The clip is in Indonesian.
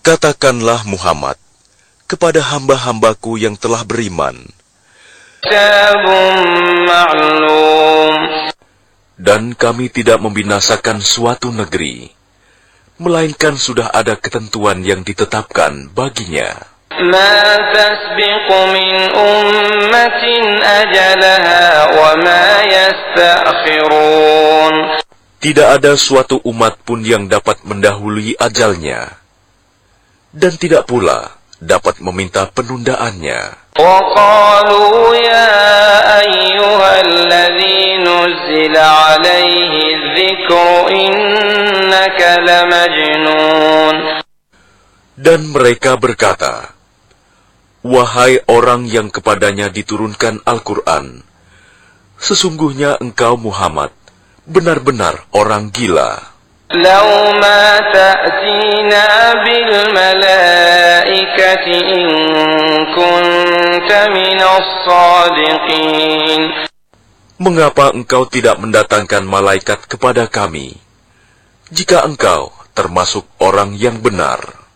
Katakanlah Muhammad kepada hamba-hambaku yang telah beriman, dan kami tidak membinasakan suatu negeri, melainkan sudah ada ketentuan yang ditetapkan baginya. Tidak ada suatu umat pun yang dapat mendahului ajalnya, dan tidak pula dapat meminta penundaannya. وَقَالُوا يَا أَيُّهَا الَّذِي نُزِّلَ عَلَيْهِ الذِّكْرُ إِنَّكَ لَمَجْنُونَ. Dan mereka berkata, wahai orang yang kepadanya diturunkan Al-Quran, sesungguhnya engkau Muhammad benar-benar orang gila. لَوْ مَا تَأْتِينَا بِالْمَلَائِكَةِ إِن كُنتَ مِنَ الصَّادِقِينَ. Mengapa engkau tidak mendatangkan malaikat kepada kami, jika engkau termasuk orang yang benar?